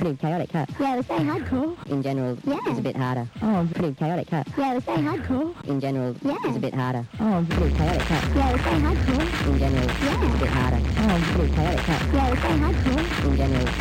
pretty chaotic, huh? Yeah, they say hardcore. In general, Yeah. it's a bit harder. Oh, Pretty chaotic, huh? yeah, they say hardcore. In general, Yeah. it's a bit harder. Oh, Pretty chaotic, huh? yeah, they say hardcore. In general, Yeah. it's a bit harder. Oh, Pretty chaotic, huh? yeah, they say hardcore. In general,